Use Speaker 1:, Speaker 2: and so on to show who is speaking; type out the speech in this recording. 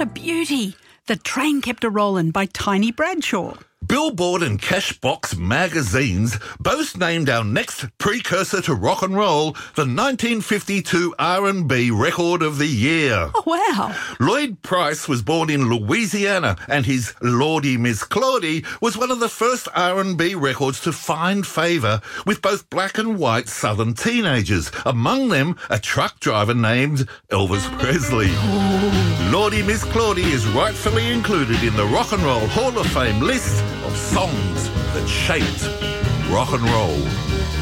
Speaker 1: a beauty. The Train Kept A-Rollin' by Tiny Bradshaw.
Speaker 2: Billboard and Cashbox magazines both named our next precursor to rock and roll the 1952 R&B Record of the Year.
Speaker 1: Oh, wow.
Speaker 2: Lloyd Price was born in Louisiana, and his Lordy Miss Claudie was one of the first R&B records to find favour with both black and white southern teenagers, among them a truck driver named Elvis Presley. Lordy Miss Claudie is rightfully included in the Rock and Roll Hall of Fame list of songs that shaped rock and roll.